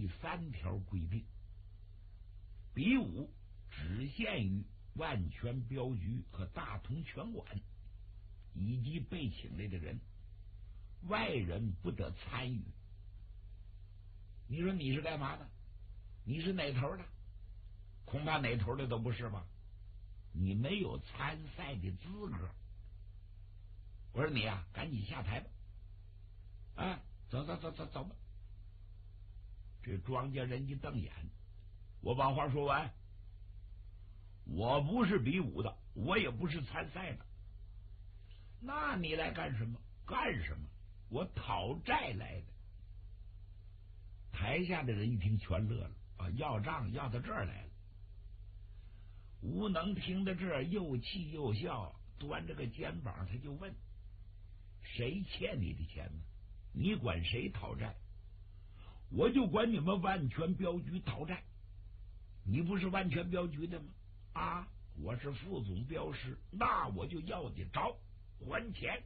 3条规定：比武只限于万全镖局和大同拳馆以及被请来的人，外人不得参与。你说你是干嘛的？你是哪头的？恐怕哪头的都不是吧？你没有参赛的资格。我说你呀，赶紧下台吧！啊，走吧！这庄稼人一瞪眼，我把话说完。我不是比武的，我也不是参赛的。那你来干什么？我讨债来的。台下的人一听全乐了啊，要账要到这儿来了。吴能听到这儿又气又笑，端着个肩膀他就问：谁欠你的钱呢？你管谁讨债？我就管你们万全镖局讨债。你不是万全镖局的吗？啊，我是副总镖师，那我就要你着还钱。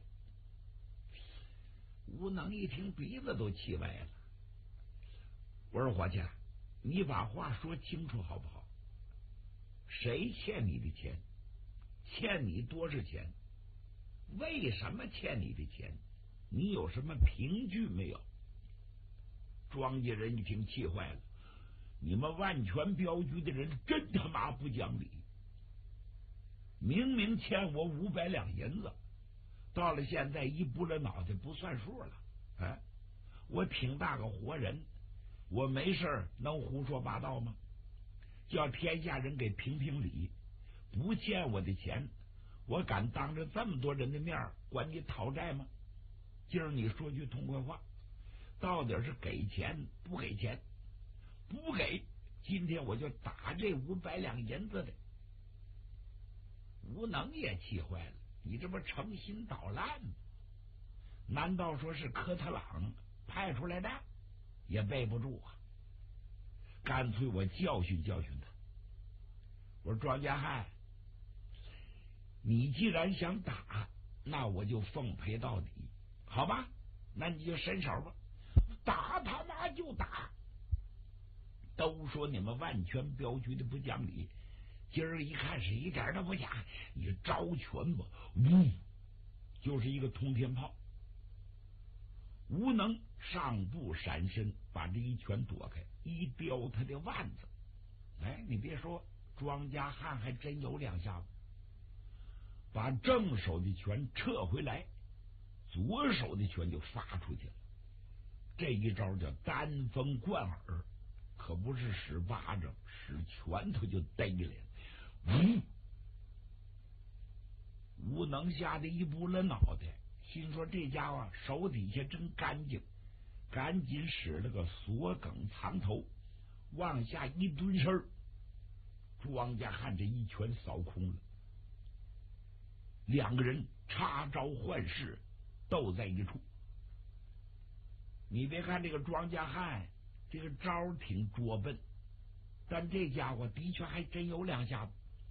吴能一听鼻子都气歪了。我说伙计，你把话说清楚好不好？谁欠你的钱？欠你多少钱？为什么欠你的钱？你有什么凭据没有？庄稼人一听气坏了，你们万全镖局的人真他妈不讲理！明明欠我500两银子，到了现在一拨了脑袋不算数了。哎，我挺大个活人，我没事能胡说八道吗？叫天下人给评评理，不欠我的钱，我敢当着这么多人的面管你讨债吗？今儿你说句痛快话，到底是给钱不给钱？不给，今天我就打这500两银子的。吴能也气坏了，你这不诚心捣烂吗？难道说是科特朗派出来的？也背不住啊！干脆我教训教训他。我说庄稼汉，你既然想打，那我就奉陪到底，好吧？那你就伸手吧，打他妈就打！都说你们万全镖局的不讲理，今儿一看是一点都不假，你招拳吧，呜，就是一个通天炮。吴能上步闪身，把这一拳躲开，一叼他的腕子。哎，你别说，庄稼汉还真有2下子，把正手的拳撤回来，左手的拳就发出去了。这一招叫单风贯耳，可不是使巴掌，使拳头就逮来了。吴能吓得一拨了脑袋，心说这家伙手底下真干净，赶紧使了个锁梗藏头，往下一蹲身，庄稼汉这一拳扫空了。2个人插招换式，斗在一处。你别看这个庄稼汉这个招挺拙笨，但这家伙的确还真有2下子。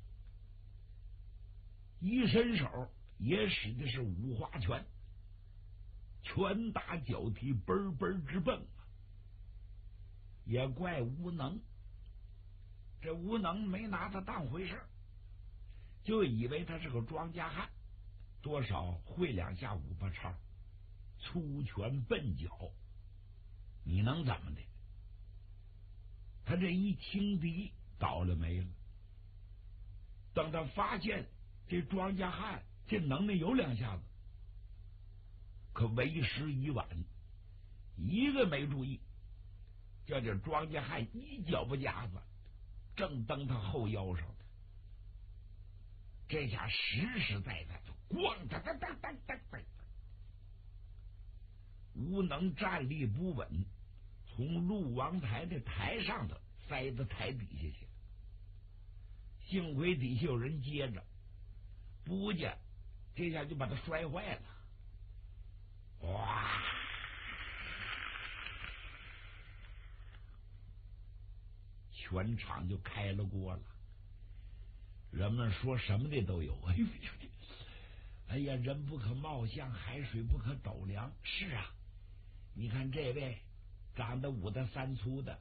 一伸手也使的是五花拳，拳打脚踢，奔奔直蹦。也怪吴能，这吴能没拿他当回事，就以为他是个庄稼汉，多少会2下5八叉，粗拳笨脚，你能怎么的？他这一轻敌倒了霉了。等他发现这庄稼汉这能耐有2下子，可为时已晚，一个没注意，叫这庄稼汉一脚不夹子正蹬他后腰上的，这下实实在在的咣当当当当当当，吴能站立不稳，从陆王台的台上头塞到台底下去了。幸亏底下有人接着，不家这下就把他摔坏了。哇！全场就开了锅了。人们说什么的都有。哎呀，人不可貌相，海水不可斗量。是啊，你看这位长得5大3粗的，